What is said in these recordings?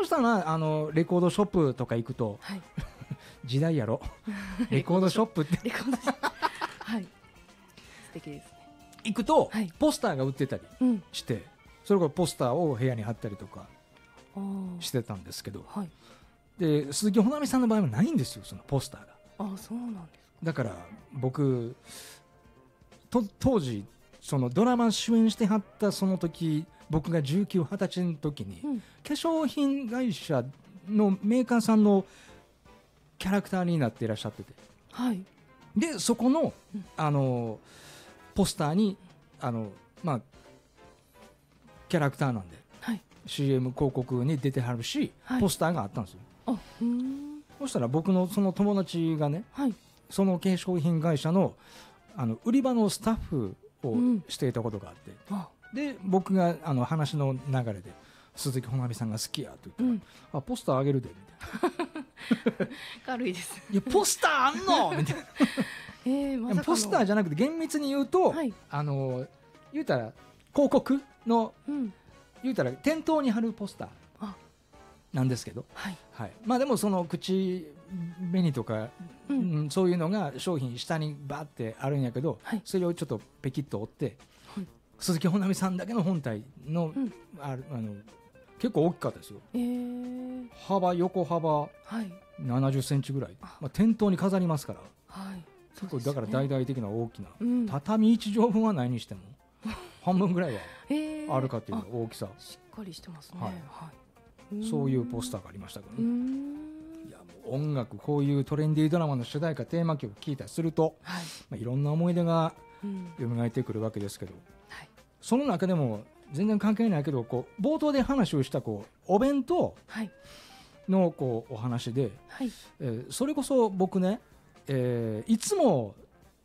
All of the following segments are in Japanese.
したらレコードショップとか行くと、 はい、 時代やろレコードショップってレコードショップはい素敵ですね。 行くと、 はいポスターが売ってたりうんしてそれこそポスターを部屋に貼ったりとかあーしてたんですけど、 はいで鈴木保奈美さんの場合はないんですよ、そのポスターが。 あそうなんですか。 だから僕当時そのドラマ主演してはったその時僕が19、20歳の時に、 うん化粧品会社のメーカーさんのキャラクターになっていらっしゃってて、 はいでそこの、 うんポスターにまあキャラクターなんではい CM 広告に出てはるし、 はいポスターがあったんですよ。 あそしたら僕のその友達がねはいその化粧品会社の売り場のスタッフをうんしていたことがあって、 あで僕が話の流れで鈴木保奈美さんが好きやと言ったら、 うんあポスターあげるでみたいな軽いですいやポスターあんのみたいなまさかのでもポスターじゃなくて厳密に言うと、 はい言うたら広告のうん言うたら店頭に貼るポスターあなんですけど、 はいはい、まあでもその口紅とか、 うんうんそういうのが商品下にバーってあるんやけど、 はいそれをちょっとペキッと折って、 はい鈴木保奈美さんだけの本体の、 うん結構大きかったですよ。横幅はい 70センチぐらい、 あまあ、店頭に飾りますからはい結構だから大々的な大きな、 うん畳1畳分はないにしても半分ぐらいはえあるかっていう大きさ、 しっかりしてますねはいはいそういうポスターがありましたけどうね。 んいやもう音楽こういうトレンディードラマの主題歌テーマ曲を聴いたりすると、 はいまあ、いろんな思い出がうん蘇ってくるわけですけど、 はいその中でも全然関係ないけどこう冒頭で話をしたお弁当はいのお話で、 はいそれこそ僕ね、いつも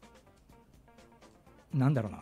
なんだろうな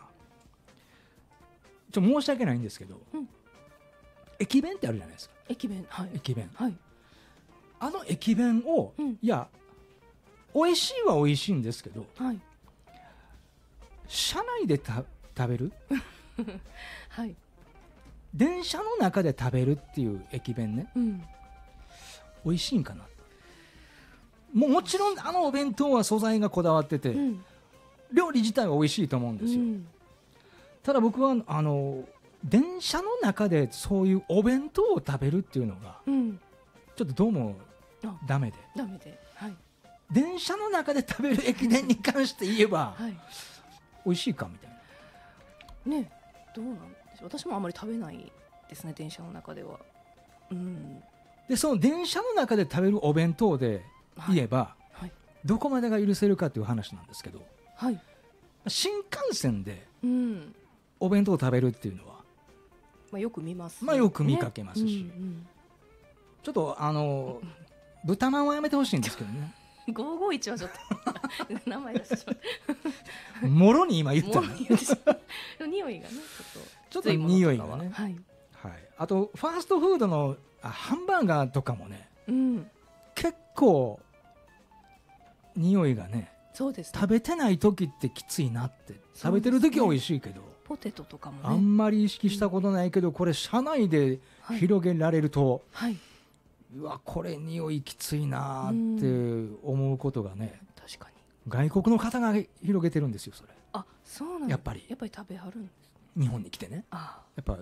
申し訳ないんですけど、 うん駅弁ってあるじゃないですか。 駅弁はい駅弁はい駅弁を、 うんいや美味しいは美味しいんですけどはい車内で食べるはい電車の中で食べるっていう駅弁ねうん美味しいんかな。もちろんお弁当は素材がこだわってて、 うん料理自体は美味しいと思うんですよ、 うんただ僕は電車の中でそういうお弁当を食べるっていうのがうんちょっとどうもあダメで、 ダメではい電車の中で食べる駅伝に関して言えばはい美味しいかみたいな。 ねどうなんでしょう。私もあまり食べないですね電車の中ではうんでその電車の中で食べるお弁当で言えば、 はいどこまでが許せるかっていう話なんですけど、 はい新幹線でうんお弁当を食べるっていうのは、 まあよく見ますまあよく見かけますしうんちょっと豚まんはやめてほしいんですけどねうん、551はちょっと名前出しちゃうもろに今言ったのもう言ってしまうでも匂いがねちょっと匂いがね、 はいはい、あとファーストフードのハンバーガーとかもねうん結構匂いがねそうですね食べてない時ってきついなって食べてる時は美味しいけど、 ポテトとかもねあんまり意識したことないけど、これ車内ではい広げられると、 はいうわこれ匂いきついなって思うことがね、 確かに外国の方が広げてるんですよそれあそうなんだやっぱり食べはるんです日本に来てねあやっぱ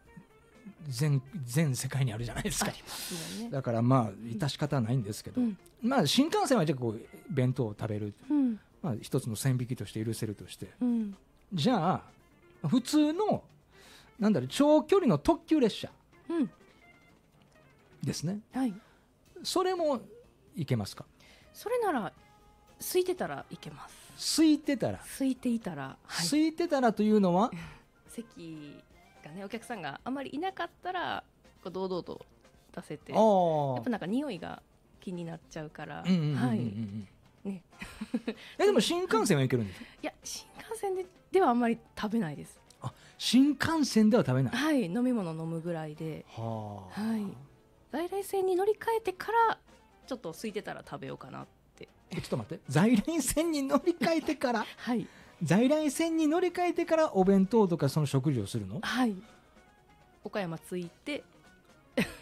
全世界にあるじゃないですかありますもんねだからまあ致し方ないんですけど、 うんまあ新幹線はじゃあ弁当を食べる、 うんまあ、一つの線引きとして許せるとしてうんじゃあ普通のなんだろう長距離の特急列車うんですねはいそれもいけますか。 それなら空いてたらいけます空いてたら、 空いていたら、はい、 空いてたらというのは席がねお客さんがあまりいなかったらこう堂々と出せてああやっぱなんか匂いが気になっちゃうから、 うんうんうんうんはいねでも新幹線はいけるんですよいや新幹線ではあんまり食べないですあ新幹線では食べないはい飲み物飲むぐらいではあ、 はい在来線に乗り換えてからちょっと空いてたら食べようかなってちょっと待って在来線に乗り換えてからはい在来線に乗り換えてからお弁当とかその食事をするのはい岡山着いて